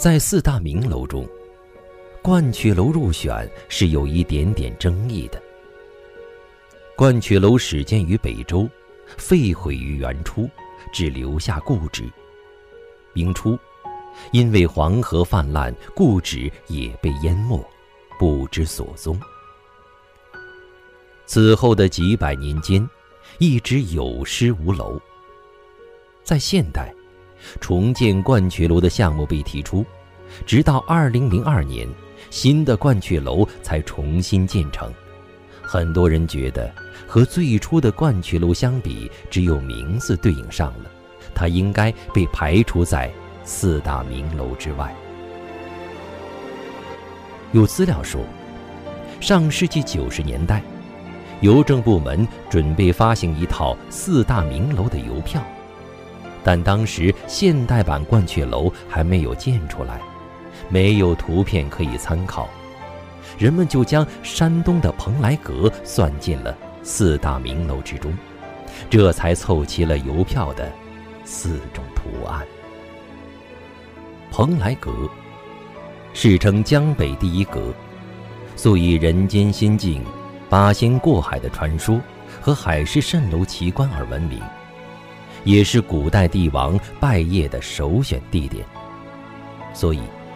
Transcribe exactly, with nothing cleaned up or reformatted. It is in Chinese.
在四大名楼中，鹳雀楼入选是有一点点争议的。鹳雀楼始建于北周，废毁于元初，只留下故址。明初，因为黄河泛滥，故址也被淹没，不知所踪。此后的几百年间，一直有失无楼。在现代，重建鹳雀楼的项目被提出，直到二零零二年，新的鹳雀楼才重新建成。很多人觉得和最初的鹳雀楼相比，只有名字对应上了，它应该被排除在四大名楼之外。有资料说，上世纪九十年代，邮政部门准备发行一套四大名楼的邮票，但当时现代版鹳雀楼还没有建出来，没有图片可以参考，人们就将山东的蓬莱阁算进了四大名楼之中，这才凑齐了邮票的四种图案。蓬莱阁世称江北第一阁，素以人间仙境、八仙过海的传说和海市蜃楼奇观而闻名，也是古代帝王拜谒的首选地点。所以